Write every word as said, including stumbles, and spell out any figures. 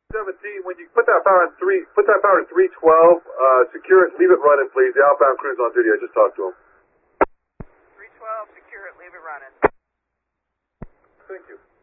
seventeen, when you put that power in three, put that power in three twelve, uh, secure it, leave it running, please. The outbound crew's on duty. I just talked to him. three twelve, secure it, leave it running. Thank you.